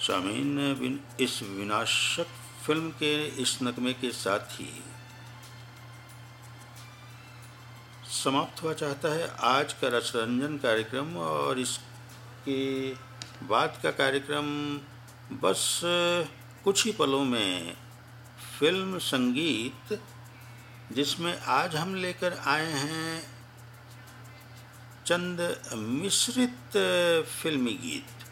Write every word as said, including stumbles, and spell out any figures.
सामीन बिन इस विनाशक फिल्म के इस नगमे के साथ ही समाप्त हुआ चाहता है आज का रसरंजन कार्यक्रम। और इसके बाद का कार्यक्रम बस कुछ ही पलों में फिल्म संगीत, जिसमें आज हम लेकर आए हैं चंद मिश्रित फिल्मी गीत।